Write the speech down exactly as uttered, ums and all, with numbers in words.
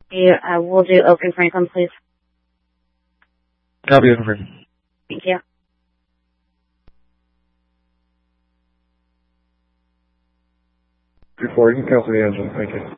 You, uh, we'll do Oak and Franklin, please. Copy, Oak and Franklin. Thank you. Before you can cancel the engine, thank you.